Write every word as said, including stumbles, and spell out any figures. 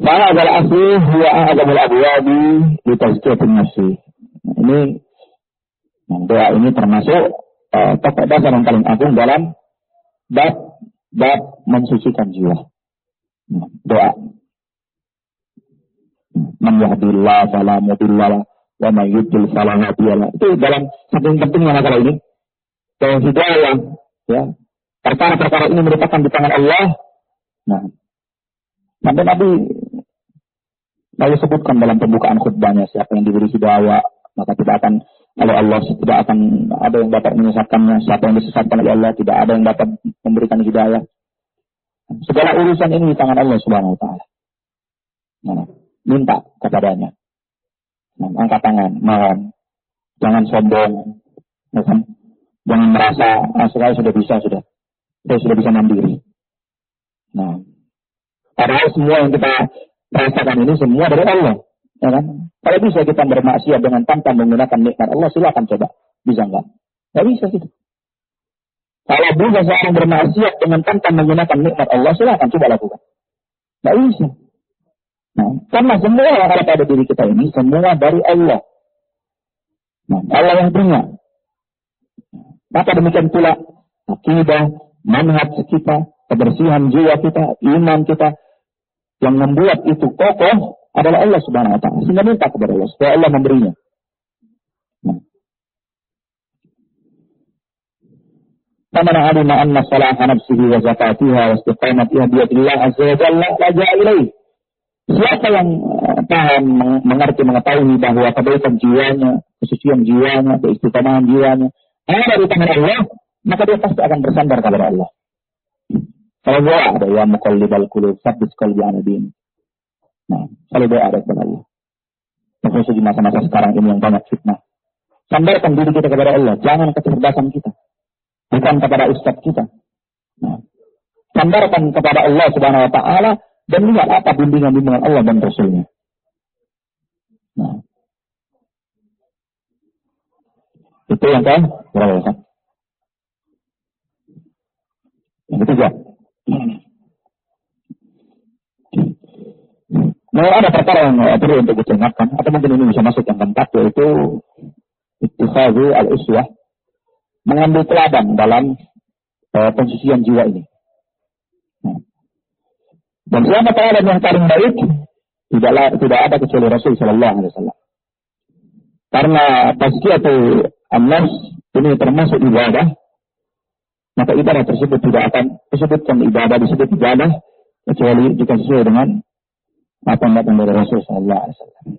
Fahadal asli huwa a'zamul abwabi li tazkiyatin nafsi. Ini doa ini termasuk uh, pokok dasar yang paling agung dalam bab bab mensucikan jiwa. Doa. Man yahdihillahu fala mudilla lahu wa may yudlil fala hadiya lahu. Itu dalam saking pentingnya masalah ini. Dan hidayah, ya. Perkara-perkara ini merupakan di tangan Allah. Nah, nanti Nabi lalu sebutkan dalam pembukaan khutbahnya, siapa yang diberi hidayah maka tidak akan oleh Allah, tidak akan ada yang dapat menyesatkannya. Siapa yang disesatkan oleh Allah, tidak ada yang dapat memberikan hidayah. Segala urusan ini di tangan Allah Subhanahu wa taala. Nah, minta kepadanya. Nah, angkat tangan, mohon. Jangan sombong. Ya kan? Jangan merasa ah, saya sudah bisa sudah. Saya sudah bisa mandiri. Nah, padahal semua yang kita rasakan ini semua dari Allah. Ya kan? Kalau bisa kita bermaksiat dengan tanpa menggunakan nikmat Allah, silakan coba. Bisa enggak? Enggak bisa gitu. Kalau bisa seorang bermaksiat dengan tanpa menggunakan nikmat Allah, silakan coba lakukan. Enggak bisa. Nah, karena semua yang ada pada diri kita ini semua dari Allah. Nah, Allah yang punya. Maka demikian pula akidah, manhaj kita, kebersihan jiwa kita, iman kita, yang membuat itu kokoh adalah Allah Subhanahu wa taala. Sehingga minta kepada Allah supaya Allah memberinya. Nah. Faman 'alima anna salaha nafsihi wa zakatiha wa istiqamatiha bi yadillah azza wa jalla laja'a ilaih. Siapa yang paham, mengerti, mengetahui bahwa kebaikan jiwanya, kesucian jiwanya, keistiqomahan jiwanya ada di tangan Allah, maka dia pasti akan bersandar kepada Allah. Kalau doa ada ya muqallibal qulub, tsabbit qalbi 'ala din. Nah, kalau doa ada kepada Allah. Khususnya di masa-masa sekarang ini yang banyak fitnah. Sandarkan diri kita kepada Allah, jangan kecerdasan kita. Bukan kepada ustaz kita. Nah, sandarkan kepada Allah Subhanahu wa taala dan lihat apa bimbingan-bimbingan Allah dan Rasul-Nya. Nah. Itu yang kan? Berapa kan? Yang ketiga. Nah, ada perkara yang perlu untuk diingatkan, atau mungkin ini bisa masuk yang keempat, yaitu ittikhadhu al-uswah, mengambil teladan dalam uh, pensucian jiwa ini. Nah. Dan siapa teladan yang paling baik, tidaklah tidak ada kecuali Rasul Sallallahu Alaihi Wasallam. Karena tazkiyatu an-nafs ini termasuk ibadah, maka ibadah tersebut tidak akan disebutkan ibadah, disebut ibadah kecuali jika sesuai dengan apa yang datang dari Rasul Sallallahu Alaihi Wasallam.